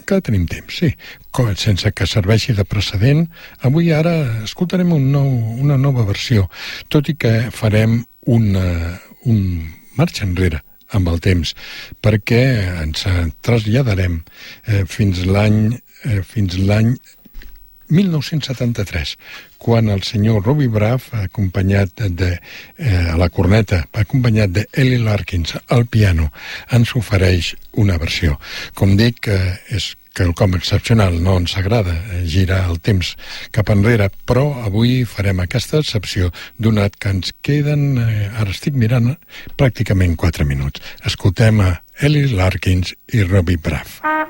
Que tenim temps, sí. Sense que serveixi de precedent, avui ara escoltarem una nova versió, tot i que farem un marxa enrere amb el temps, perquè ens traslladarem fins l'any 1973, quan el senyor Robbie Braff, acompanyat a la corneta, acompanyat d'Ellie Larkins al piano, ens ofereix una versió. Com dic, és quelcom excepcional, no ens agrada girar el temps cap enrere, però avui farem aquesta excepció, donat que ens queden, ara estic mirant, pràcticament 4 minuts. Escoltem a Ellie Larkins i Robbie Braff.